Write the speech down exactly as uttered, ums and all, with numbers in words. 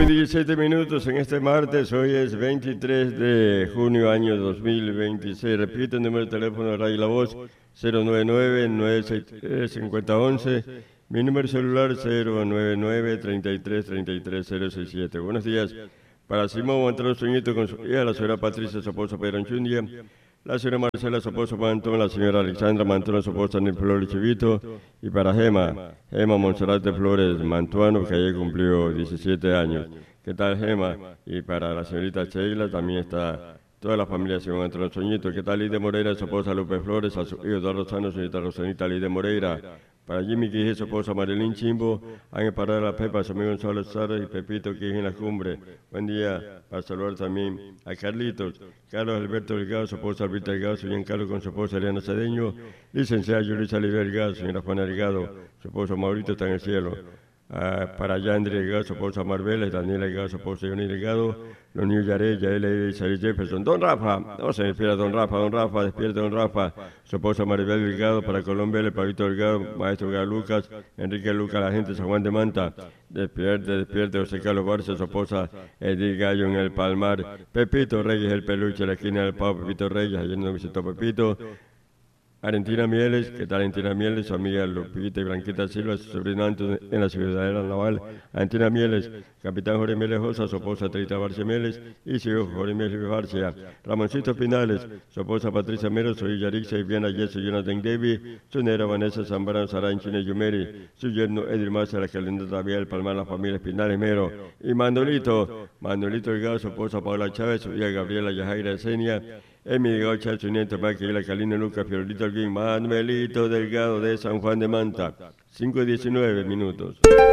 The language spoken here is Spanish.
diecisiete minutos en este martes, hoy es veintitrés de junio año dos mil veintiséis. Repito el número de teléfono de Radio La Voz, cero nueve nueve, nueve seis tres, cinco cero uno uno. Mi número celular cero nueve nueve, treinta y tres, treinta y tres, cero sesenta y siete. Buenos días para Simón Montero Sueñito con su hija, la señora Patricia, su esposa Pedro Anchundia, la señora Marcela, su esposa Mantón, la señora Alexandra Mantuano, su esposa Nil Flores Chivito, y para Gema, Gema Monserrate Flores Mantuano, que ayer cumplió diecisiete años. ¿Qué tal, Gema? Y para la señorita Sheila también está toda la familia Simón Montero Sueñito. ¿Qué tal, Lidia Moreira, su esposa Lupe Flores, a su hijo Eduardo Sano, señorita Rosanita Lidia Moreira? Para Jimmy Quije, su esposa Marilyn Chimbo, han parado la Pepa, su amigo Gonzalo Sara y Pepito Quije en la cumbre. Buen día, para saludar también a Carlitos, Carlos Alberto Delgado, su esposa Albita Delgado, su Giancarlo con su esposa Eliana Cedeño, licenciada Yulisa Oliver Delgado, señora Juana Delgado, su esposo Maurito está en el cielo. Uh, para Yandri Delgado, su esposa Marbella, Daniela Delgado, su esposa Johnny Delgado, los niños Yaré, Yael y Sari Jefferson. Don Rafa, no se despierta Don Rafa, Don Rafa, despierta Don Rafa, su esposa Maribel Delgado, para Colombia, el Pavito Delgado, maestro Galo Lucas, Enrique Lucas, la gente de San Juan de Manta, despierte, despierte, José Carlos Barça, su esposa Edith Gallo en el Palmar, Pepito Reyes, el peluche, la esquina del Pau, Pepito Reyes, ayer nos visitó Pepito. Arentina Mieles, ¿qué tal Arentina Mieles? Su amiga Lupita y Blanquita Silva, su sobrino Antonio en la Ciudadela Naval. Arentina Mieles, capitán Jorge Mieles Josa, su esposa Trita Barcia Mieles y su hijo Jorge Mieles Barcia. Ramoncito Pinales, su esposa Patricia Mero, su hija Yarixa y Viana Yeso, Jonathan Davy, su nera Vanessa Zambrano, Saran Chine Yumeri, su yerno Edil Massa, la Calenda Tabiel, Palmar, la familia Espinales Mero. Y Manolito, Manolito Delgado, su esposa Paula Chávez, su hija Gabriela Yajaira Esenia, Emi Delgado, Chacho Nieto, Maquila, Calina Lucas, Fiorito Alguín, Manuelito Delgado de San Juan de Manta. cinco y diecinueve minutos.